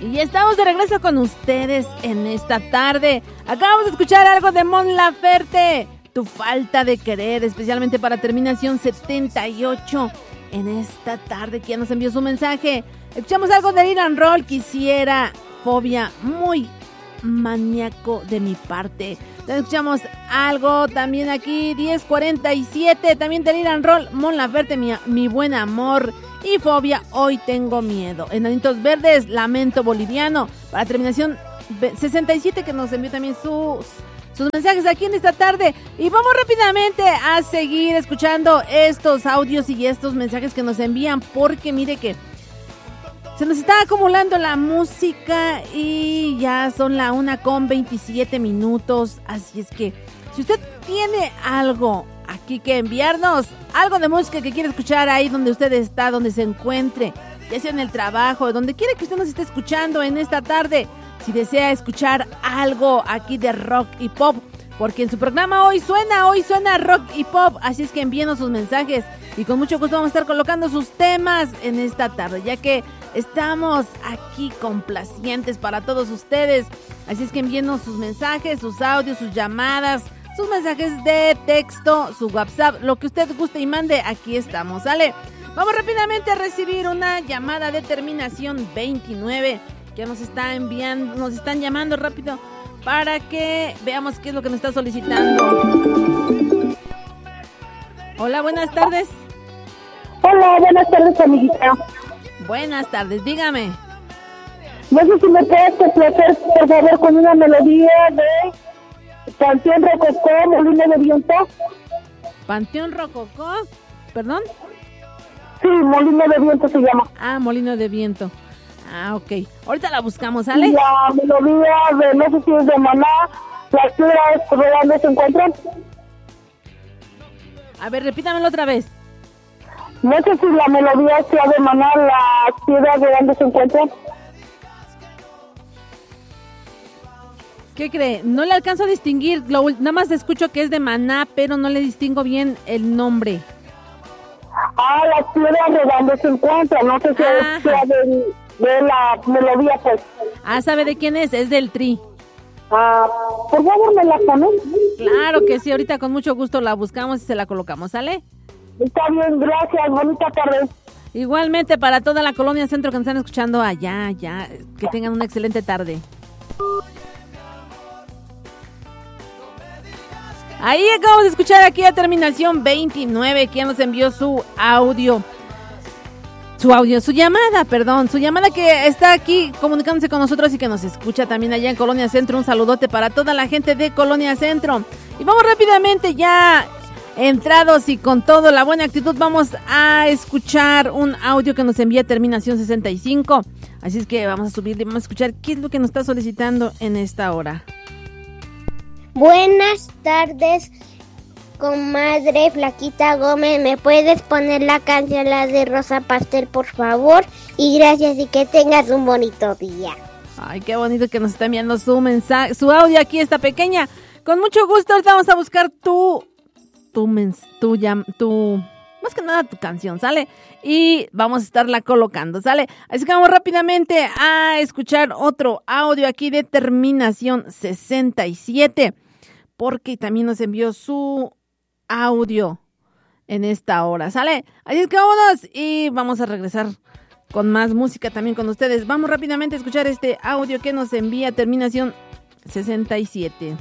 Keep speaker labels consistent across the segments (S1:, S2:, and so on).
S1: Y estamos de regreso con ustedes en esta tarde. Acabamos de escuchar algo de Mon Laferte, Tu falta de querer, especialmente para terminación 78. En esta tarde que ya nos envió su mensaje. Escuchamos algo de Liran Roll, Quisiera, Fobia, muy maníaco de mi parte. Escuchamos algo también aquí, 10:47, también de Liran Roll, Mon Laferte, mi buen amor. Y Fobia, Hoy tengo miedo. Enanitos Verdes, Lamento boliviano. Para terminación 67, que nos envió también sus mensajes aquí en esta tarde. Y vamos rápidamente a seguir escuchando estos audios y estos mensajes que nos envían, porque mire que se nos está acumulando la música y ya son la 1:27. Así es que si usted tiene algo aquí que enviarnos, algo de música que quiere escuchar ahí donde usted está, donde se encuentre, ya sea en el trabajo, donde quiera que usted nos esté escuchando en esta tarde, si desea escuchar algo aquí de rock y pop, porque en su programa hoy suena rock y pop, así es que envíenos sus mensajes y con mucho gusto vamos a estar colocando sus temas en esta tarde, ya que estamos aquí complacientes para todos ustedes, así es que envíenos sus mensajes, sus audios, sus llamadas, sus mensajes de texto, su WhatsApp, lo que usted guste y mande, aquí estamos, ¿sale? Vamos rápidamente a recibir una llamada de terminación 29 que nos está enviando, nos están llamando rápido para que veamos qué es lo que nos está solicitando. Hola, buenas tardes.
S2: Hola, buenas tardes, amiguita.
S1: Buenas tardes, dígame.
S2: No sé si me puedes complacer, por favor, con una melodía de Panteón Rococó, Molino de Viento.
S1: ¿Panteón Rococó? ¿Perdón?
S2: Sí, Molino de Viento se llama.
S1: Ah, Molino de Viento. Ah, ok. Ahorita la buscamos, ¿sale?
S2: La melodía de, no sé si es de Maná, Las Piedras Rodando se encuentran.
S1: A ver, repítamelo otra vez.
S2: No sé si la melodía sea de Maná, Las Piedras Rodando se encuentran.
S1: ¿Qué cree? No le alcanzo a distinguir, nada más escucho que es de Maná, pero no le distingo bien el nombre.
S2: Ah, Las Piedras Rodando se encuentran, no sé si sea de la melodía, pues.
S1: Ah, ¿sabe de quién es? Es del Tri.
S2: Ah, por favor, ¿me la pones?
S1: Claro que sí, ahorita con mucho gusto la buscamos y se la colocamos, ¿sale?
S2: Está bien, gracias, bonita tarde.
S1: Igualmente para toda la colonia centro que nos están escuchando allá, que tengan una excelente tarde. Ahí acabamos de escuchar aquí a terminación 29, que nos envió su llamada que está aquí comunicándose con nosotros y que nos escucha también allá en Colonia Centro. Un saludote para toda la gente de Colonia Centro. Y vamos rápidamente ya entrados y con toda la buena actitud, vamos a escuchar un audio que nos envía terminación 65. Así es que vamos a subirle y vamos a escuchar qué es lo que nos está solicitando en esta hora.
S3: Buenas tardes, comadre Flaquita Gómez. ¿Me puedes poner la canción, la de Rosa Pastel, por favor? Y gracias y que tengas un bonito día.
S1: Ay, qué bonito que nos está enviando su mensaje, su audio aquí, esta pequeña. Con mucho gusto, ahorita vamos a buscar más que nada tu canción, ¿sale? Y vamos a estarla colocando, ¿sale? Así que vamos rápidamente a escuchar otro audio aquí de terminación 67, porque también nos envió su audio en esta hora, ¿sale? Así es que vámonos y vamos a regresar con más música también con ustedes. Vamos rápidamente a escuchar este audio que nos envía terminación 67.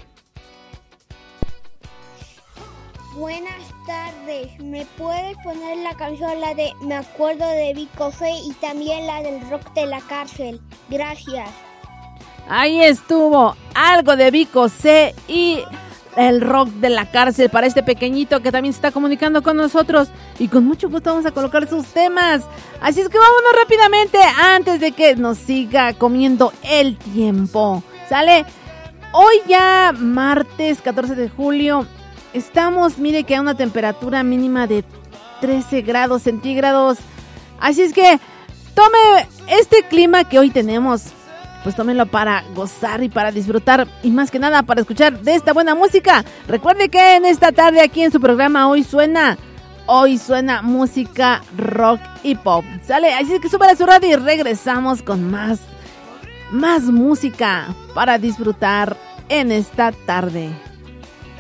S3: Buenas tardes, ¿me puedes poner la canción, la de Me acuerdo de Vico C y también la del rock de la cárcel? Gracias.
S1: Ahí estuvo algo de Vico C y el rock de la cárcel para este pequeñito que también se está comunicando con nosotros y con mucho gusto vamos a colocar sus temas. Así es que vámonos rápidamente antes de que nos siga comiendo el tiempo, ¿sale? Hoy ya martes 14 de julio estamos, mire que a una temperatura mínima de 13 grados centígrados. Así es que tome este clima que hoy tenemos, pues tómenlo para gozar y para disfrutar y más que nada para escuchar de esta buena música. Recuerde que en esta tarde aquí en su programa Hoy Suena música rock y pop, ¿sale? Así es que suba a su radio y regresamos con más más música para disfrutar en esta tarde.